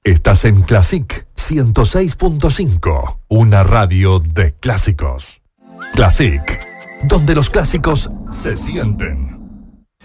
Estás en Classic 106.5, una radio de clásicos. Classic, donde los clásicos se sienten.